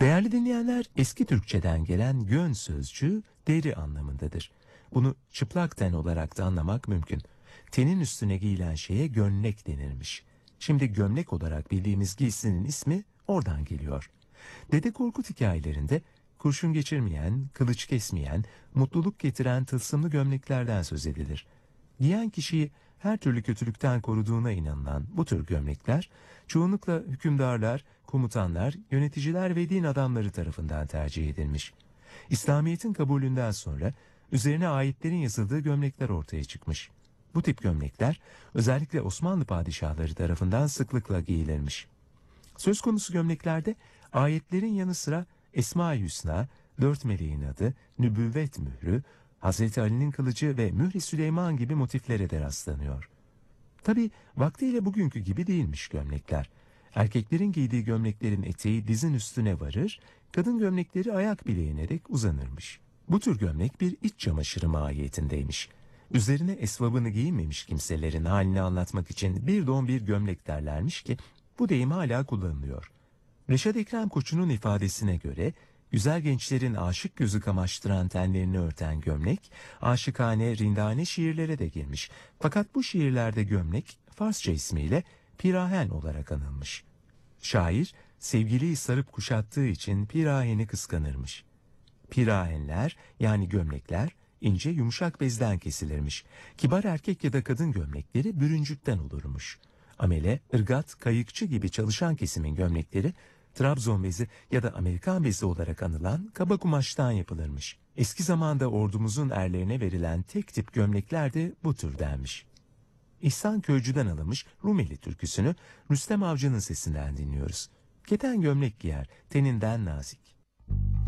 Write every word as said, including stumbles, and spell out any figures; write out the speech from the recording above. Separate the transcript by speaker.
Speaker 1: Değerli dinleyenler, eski Türkçeden gelen gön sözcüğü deri anlamındadır. Bunu çıplak ten olarak da anlamak mümkün. Tenin üstüne giyilen şeye gömlek denirmiş. Şimdi gömlek olarak bildiğimiz giysinin ismi oradan geliyor. Dede Korkut hikayelerinde kurşun geçirmeyen, kılıç kesmeyen, mutluluk getiren tılsımlı gömleklerden söz edilir. Giyen kişiyi her türlü kötülükten koruduğuna inanılan bu tür gömlekler, çoğunlukla hükümdarlar, komutanlar, yöneticiler ve din adamları tarafından tercih edilmiş. İslamiyet'in kabulünden sonra üzerine ayetlerin yazıldığı gömlekler ortaya çıkmış. Bu tip gömlekler özellikle Osmanlı padişahları tarafından sıklıkla giyilirmiş. Söz konusu gömleklerde ayetlerin yanı sıra Esma-i Hüsna, dört meleğin adı, nübüvvet mührü, Hazreti Ali'nin kılıcı ve Mühri Süleyman gibi motiflere de rastlanıyor. Tabi vaktiyle bugünkü gibi değilmiş gömlekler. Erkeklerin giydiği gömleklerin eteği dizin üstüne varır, kadın gömlekleri ayak bileğine dek uzanırmış. Bu tür gömlek bir iç çamaşırı mahiyetindeymiş. Üzerine esvabını giyinmemiş kimselerin halini anlatmak için bir don bir gömlek derlermiş ki bu deyim hala kullanılıyor. Reşat Ekrem Koçu'nun ifadesine göre güzel gençlerin aşık gözü kamaştıran tenlerini örten gömlek, aşıkane, rindane şiirlere de girmiş. Fakat bu şiirlerde gömlek Farsça ismiyle pirahen olarak anılmış. Şair sevgiliyi sarıp kuşattığı için piraheni kıskanırmış. Pirahenler yani gömlekler ince yumuşak bezden kesilirmiş. Kibar erkek ya da kadın gömlekleri bürüncükten olurmuş. Amele, ırgat, kayıkçı gibi çalışan kesimin gömlekleri Trabzon bezi ya da Amerikan bezi olarak anılan kaba kumaştan yapılırmış. Eski zamanda ordumuzun erlerine verilen tek tip gömlekler de bu türdenmiş. İhsan Köycü'den alınmış Rumeli türküsünü Rüstem Avcı'nın sesinden dinliyoruz. Keten gömlek giyer, teninden nazik.